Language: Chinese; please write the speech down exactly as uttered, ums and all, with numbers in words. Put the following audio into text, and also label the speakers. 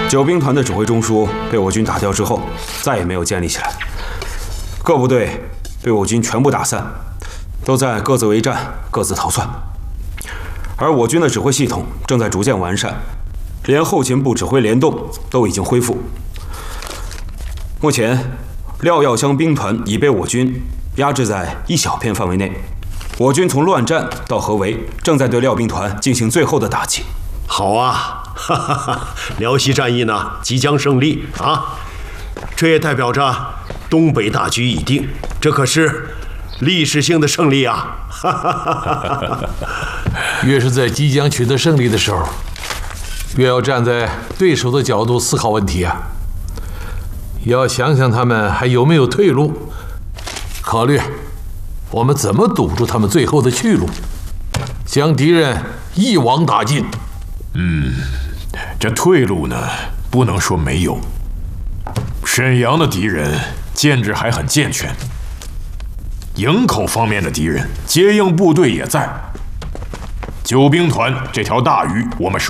Speaker 1: 九兵团的指挥中枢被我军打掉之后，再也没有建立起来，各部队被我军全部打散，都在各自为战，各自逃窜。而我军的指挥系统正在逐渐完善，连后勤部指挥联动都已经恢复。目前，廖耀湘兵团已被我军压制在一小片范围内。我军从乱战到合围，正在对廖兵团进行最后的打击。
Speaker 2: 好啊，哈哈哈！辽西战役呢即将胜利啊，这也代表着东北大局已定，这可是历史性的胜利啊！哈哈哈！
Speaker 3: 越是在即将取得胜利的时候，越要站在对手的角度思考问题啊，要想想他们还有没有退路，考虑我们怎么堵住他们最后的去路，将敌人一网打尽。
Speaker 4: 嗯，这退路呢，不能说没有。沈阳的敌人建制还很健全，营口方面的敌人接应部队也在。九兵团这条大鱼，我们收。